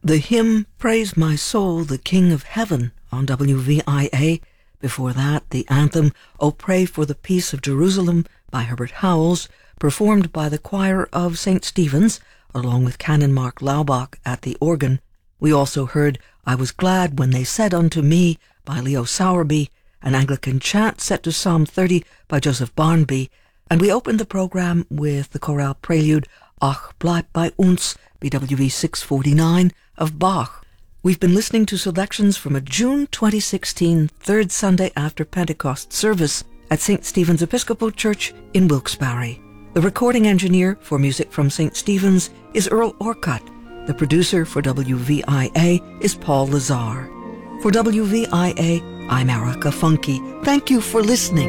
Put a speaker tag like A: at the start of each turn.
A: The hymn Praise My Soul, the King of Heaven on WVIA. Before that, the anthem Oh Pray for the Peace of Jerusalem by Herbert Howells, performed by the choir of St. Stephen's, along with Canon Mark Laubach at the organ. We also heard I Was Glad When They Said Unto Me by Leo Sowerby, an Anglican chant set to Psalm 30 by Joseph Barnby, and we opened the program with the chorale prelude Ach bleib bei uns, BWV 649 of Bach. We've been listening to selections from a June 2016 third Sunday after Pentecost service at St. Stephen's Episcopal Church in Wilkes-Barre. The recording engineer for music from St. Stephen's is Earl Orcutt. The producer for WVIA is Paul Lazar. For WVIA, I'm Erica Funke. Thank you for listening.